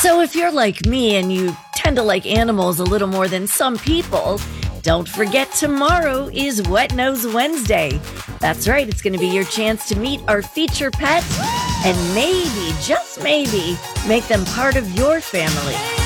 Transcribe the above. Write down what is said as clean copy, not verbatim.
So if you're like me and you tend to like animals a little more than some people, don't forget tomorrow is Wet Nose Wednesday. That's right, it's going to be your chance to meet our feature pet and maybe, just maybe, make them part of your family.